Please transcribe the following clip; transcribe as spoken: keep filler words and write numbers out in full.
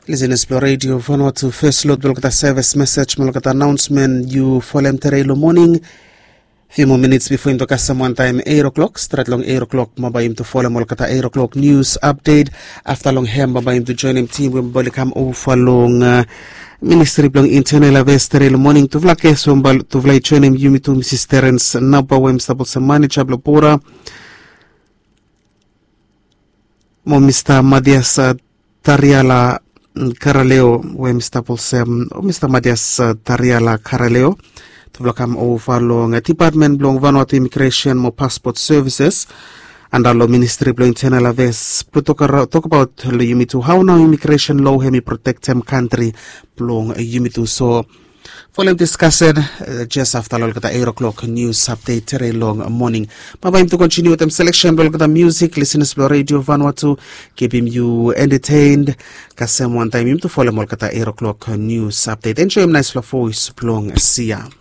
Listen to Radio Vanuatu first load balokata service message malokata announcement you follow terelo morning. Few more minutes before into one time eight o'clock. Start long eight o'clock mabayim to follow malokata eight o'clock news update. After long hem mabayim to join him team we balikam over long uh, Ministry blong internal affairs terelo morning to vlake so mbal to vlay join him yumi to Missus Terence Naba wem stable sa manager blopora. Mo Mister Madias uh, Tariala Caraleo, where Mister Polsem, or Mister Madias uh, Tariala Caraleo, to welcome over long a department belong Vanuatu Immigration, more passport services, and our Ministry of Internal Affairs. Talk about Yumitu, how now immigration law hemi protect them country belong Yumitu. So, following discussion uh, just after the eight o'clock news update, very long morning. Mabayim to continue with them selection, the music, listeners to Radio Vanuatu, keeping you entertained. Kasem one time to follow the eight o'clock news update. Enjoy him nice voice, long see ya.